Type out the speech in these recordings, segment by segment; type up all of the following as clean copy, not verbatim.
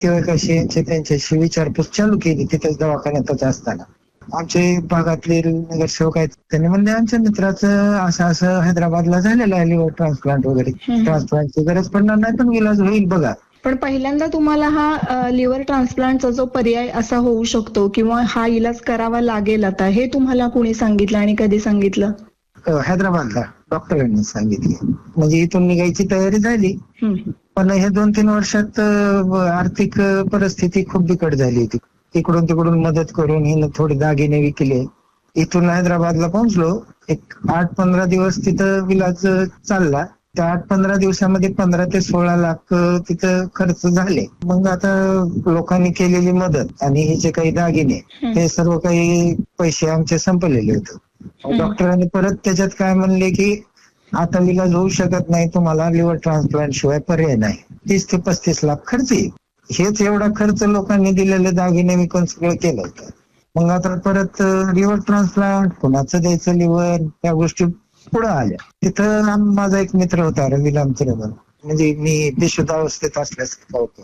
त्यांच्याशी विचारपूस चालू केली तिथेच दवाखान्यातच असताना. आमचे भागातले नगरसेवक आहेत, त्यांनी म्हणजे आमच्या मित्राचं असं हैदराबादला झालेलं आहे लिव्हर ट्रान्सप्लांट वगैरे, ट्रान्सप्लांटची गरज पडणार नाही पण इलाज होईल बघा. पण पहिल्यांदा तुम्हाला हा लिव्हर ट्रान्सप्लांटचा जो पर्याय असा होऊ शकतो किंवा हा इलाज करावा लागेल आता, हे तुम्हाला कोणी सांगितलं आणि कधी सांगितलं? हैदराबादला डॉक्टरांनी सांगितले. म्हणजे इथून निघायची तयारी झाली, पण हे 2-3 वर्षात आर्थिक परिस्थिती खूप बिकट झाली होती. इकडून तिकडून मदत करून हिनं थोडे दागिने विकले. इथून हैदराबादला पोहोचलो. एक 8-15 दिवस तिथं इलाज चालला. त्या 8-15 दिवसामध्ये 15 ते 16 लाख तिथं खर्च झाले. मग आता लोकांनी केलेली मदत आणि हे जे काही दागिने, हे सर्व काही पैसे आमचे संपलेले होते. डॉक्टरांनी परत त्याच्यात काय म्हणले की आता इलाज होऊ शकत नाही, तुम्हाला लिव्हर ट्रान्सप्लांट शिवाय पर्याय नाही. 30 ते 35 लाख खर्च येईल. हेच एवढा खर्च लोकांनी दिलेले दागिने विकून सगळं केलं होतं. मग आता परत लिव्हर ट्रान्सप्लांट, कुणाचं द्यायचं लिव्हर, या गोष्टी पुढे आल्या. तिथं माझा एक मित्र होता रवी लामचरे म्हणून, म्हणजे मी बेशुद्ध अवस्थेत असल्यासारखा होतो.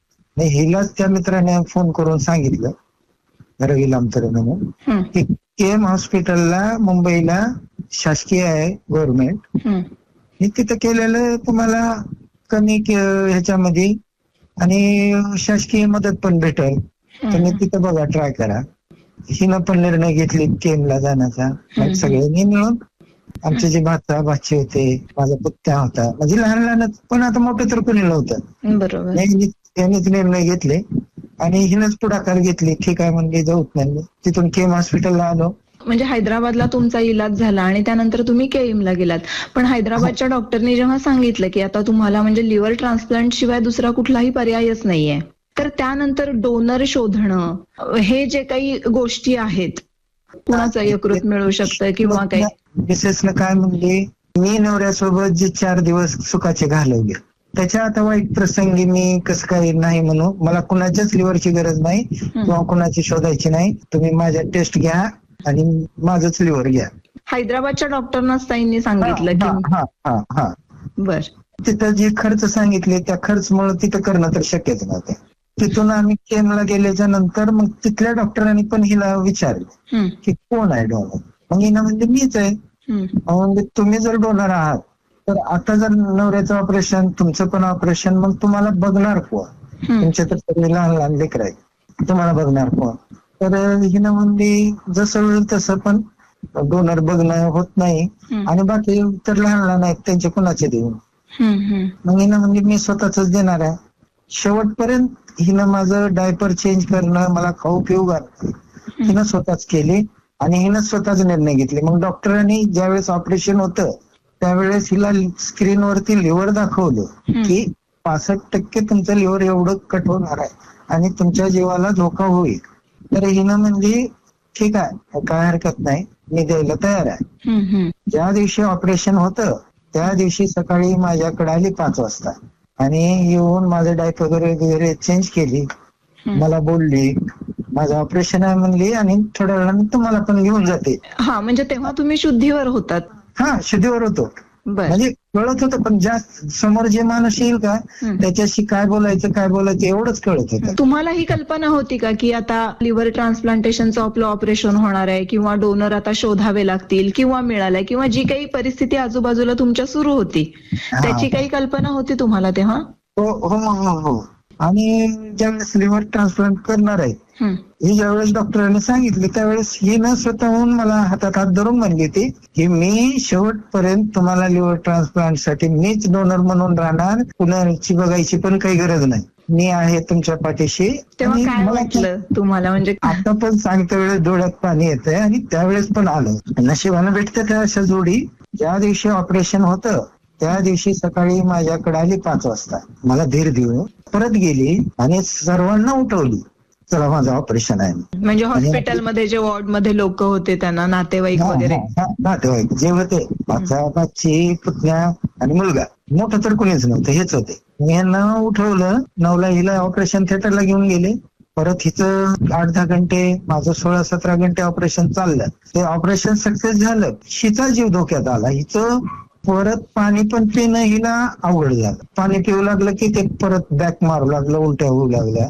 हिलाच त्या मित्राने फोन करून सांगितलं, रवी लामचरे म्हणून, की केम हॉस्पिटलला मुंबईला शासकीय आहे गव्हर्नमेंट, मी तिथं केलेलं तुम्हाला कमी ह्याच्यामध्ये आणि शासकीय मदत पण भेटेल, तुम्ही तिथं बघा, ट्राय करा. हिनं पण निर्णय घेतले केमला जाण्याचा. सगळ्यांनी मिळून, आमचे जे भाची होते, माझा पुत्या होता, म्हणजे लहानच, पण आता मोठं तर कोणी नव्हतं. बरोबर. यांनीच निर्णय घेतले आणि हिनंच पुढाकार घेतली. ठीक आहे म्हणजे जाऊत नाही. तिथून केम हॉस्पिटलला आलो. म्हणजे हैदराबादला तुमचा इलाज झाला आणि त्यानंतर तुम्ही केईमला गेलात. पण हैदराबादच्या डॉक्टरनी जेव्हा सांगितलं की आता तुम्हाला म्हणजे लिव्हर ट्रान्सप्लांट शिवाय दुसरा कुठलाही पर्यायच नाहीये, तर त्यानंतर डोनर शोधणं, हे जे काही गोष्टी आहेत, कुणाचं यकृत मिळू शकतं किंवा काही, मिसेसनं काय म्हणले, मी नवऱ्यासोबत जे 4 दिवस सुखाचे घालवले, त्याच्या आता वाईट प्रसंगी मी कसं काही नाही म्हणू. मला कुणाच्याच लिव्हरची गरज नाही किंवा कुणाची शोधायची नाही. तुम्ही माझ्या टेस्ट घ्या आणि माझंच लिव्हर घ्या. हैदराबादच्या डॉक्टरना ताईंनी सांगितलं की बर, तिथं जे खर्च सांगितले त्या खर्चमुळे तिथं करणं तर शक्यच नव्हतं. तिथून आम्ही केमला गेल्याच्या नंतर मग तिथल्या डॉक्टरांनी पण हिला विचारलं की कोण आहे डोनर. मग हिनं म्हणजे मीच आहे. म्हणजे तुम्ही जर डोनर आहात तर आता जर नवऱ्याचं ऑपरेशन, तुमचं पण ऑपरेशन, मग तुम्हाला बघणार कोण? तुमच्या तर सगळे लहान लहान लेकर आहेत, तुम्हाला बघणार कोण? तर हिनं म्हणजे जसं होईल तसं, पण डोनर बघणं होत नाही आणि बाकी तर लहान लहान आहेत, त्यांचे कुणाचे देऊन. मग हिनं म्हणजे मी स्वतःच देणार आहे. शेवटपर्यंत हिनं माझं डायपर चेंज करणं, मला खाऊ पिऊ घालणं हिनं स्वतःच केली आणि हिनं स्वतःच निर्णय घेतले. मग डॉक्टरांनी ज्यावेळेस ऑपरेशन होतं त्यावेळेस हिला स्क्रीनवरती लिव्हर दाखवलं की 65% तुमचं लिव्हर एवढं कट होणार आहे आणि तुमच्या जीवाला धोका होईल. तर हिनं म्हणजे ठीक आहे, काय हरकत नाही, मी द्यायला तयार आहे. ज्या दिवशी ऑपरेशन होतं त्या दिवशी सकाळी माझ्याकडे आली 5 वाजता आणि येऊन माझं डायपर वगैरे चेंज केली. मला बोलली माझं ऑपरेशन आहे म्हणली आणि थोड्या वेळाने तुम्हाला पण घेऊन जाते. हा, म्हणजे तेव्हा तुम्ही शुद्धीवर होतात? हा, शुद्धीवर होतो. म्हणजे कळत होतं, पण जास्त समोर जे माणूस येईल का त्याच्याशी काय बोलायचं एवढंच कळत होतं. तुम्हाला ही कल्पना होती का की आता लिव्हर ट्रान्सप्लांटेशनचं आपलं ऑपरेशन होणार आहे किंवा डोनर आता शोधावे लागतील किंवा मिळालाय किंवा जी काही परिस्थिती आजूबाजूला तुमच्या सुरू होती त्याची काही कल्पना होती तुम्हाला तेव्हा? हो. आणि ज्यावेळेस लिव्हर ट्रान्सप्लांट करणार आहे हे ज्यावेळेस डॉक्टरांनी सांगितले त्यावेळेस ही न स्वतःहून मला हातात हात धरून म्हणली होती की मी शेवटपर्यंत तुम्हाला लिव्हर ट्रान्सप्लांट साठी मीच डोनर म्हणून राहणार, कुणाची बघायची पण काही गरज नाही, मी आहे तुमच्या पाठीशी. तेव्हा काय वाटलं तुम्हाला? म्हणजे आता पण सांगते वेळेस डोळ्यात पाणी येतंय आणि त्यावेळेस पण आलं. नशिबानं भेटतं त्या अशा जोडी. ज्या दिवशी ऑपरेशन होतं त्या दिवशी सकाळी माझ्याकडे आली 5 वाजता, मला धीर देऊन परत गेली आणि सर्वांना उठवली, चला माझं ऑपरेशन आहे. म्हणजे हॉस्पिटलमध्ये जे वॉर्डमध्ये लोक होते त्यांना, नातेवाईक वगैरे? नातेवाईक जे होते, बाची, पुतण्या आणि मुलगा, मोठं तर कोणीच नव्हतं, हेच होते. मी यांना उठवलं. 9ला हिला ऑपरेशन थिएटरला घेऊन गेले. परत हिचं 8-10 घंटे, माझं 16-17 घंटे ऑपरेशन चाललं. ते ऑपरेशन सक्सेस झालं. हिचा जीव धोक्यात आला. हिचं परत पाणी पण पिणं हिला अवघड झालं. पाणी पिऊ लागलं की ते परत बॅक मारू लागलं, उलट्या होऊ लागल्या.